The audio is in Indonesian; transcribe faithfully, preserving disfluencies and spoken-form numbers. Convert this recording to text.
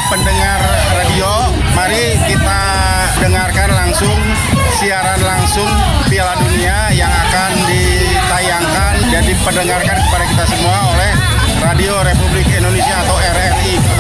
pendengar radio, mari kita dengarkan langsung siaran langsung Piala Dunia yang akan ditayangkan dan diperdengarkan kepada kita semua oleh Radio Republik Indonesia atau